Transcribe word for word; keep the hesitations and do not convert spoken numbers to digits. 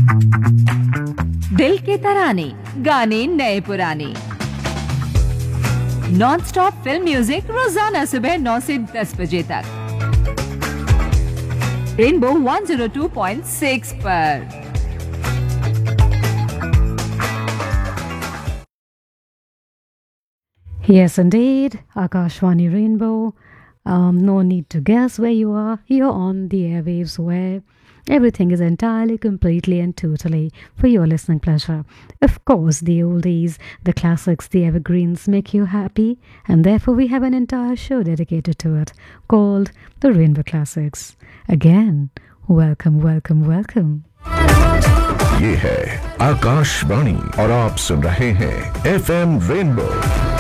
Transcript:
दिल के तराने, गाने नए पुराने, नॉन स्टॉप फिल्म म्यूजिक रोजाना सुबह नौ से दस बजे तक rainbow one zero two point six पर। Yes, indeed, Akashvani Rainbow. Um, no need to guess where you are. You're on the airwaves where everything is entirely, completely, and totally for your listening pleasure. Of course, the oldies, the classics, the evergreens make you happy, and therefore we have an entire show dedicated to it called The Rainbow Classics. Again, welcome, welcome, welcome. ये है आकाशवाणी और आप सुन रहे हैं F M rainbow